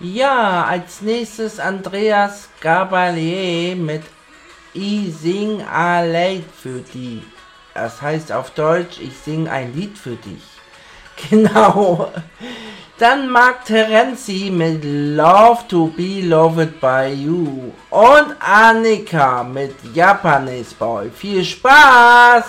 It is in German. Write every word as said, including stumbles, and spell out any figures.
Ja, als nächstes Andreas Gabalier mit I sing a Lied für dich. Das heißt auf Deutsch, ich sing ein Lied für dich. Genau. Dann Mark Terenzi mit Love to be loved by you. Und Annika mit Japanese Boy. Viel Spaß!